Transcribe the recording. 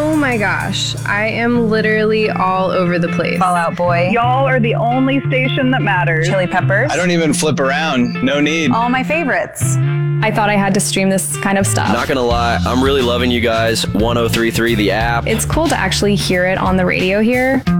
Oh my gosh, I am literally all over the place. Fall Out Boy. Y'all are the only station that matters. Chili Peppers. I don't even flip around. No need. All my favorites. I thought I had to stream this kind of stuff. Not gonna lie, I'm really loving you guys. 1033 the app. It's cool to actually hear it on the radio here.